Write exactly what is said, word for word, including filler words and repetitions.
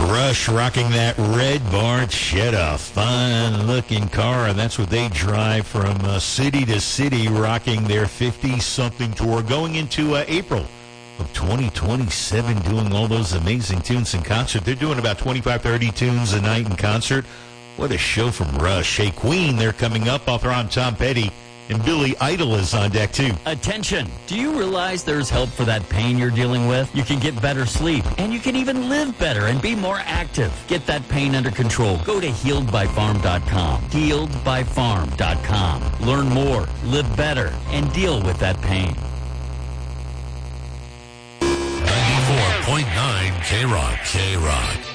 Rush rocking that red Barchetta, fine-looking car, and that's what they drive from uh, city to city, rocking their fifty-something tour, going into uh, April of twenty twenty-seven, doing all those amazing tunes in concert. They're doing about twenty-five, thirty tunes a night in concert. What a show from Rush. Hey, Queen, they're coming up. Author on Tom Petty. And Billy Idol is on deck, too. Attention! Do you realize there's help for that pain you're dealing with? You can get better sleep, and you can even live better and be more active. Get that pain under control. Go to healed by farm dot com. healed by farm dot com. Learn more, live better, and deal with that pain. ninety-four point nine K-Rock. K-Rock.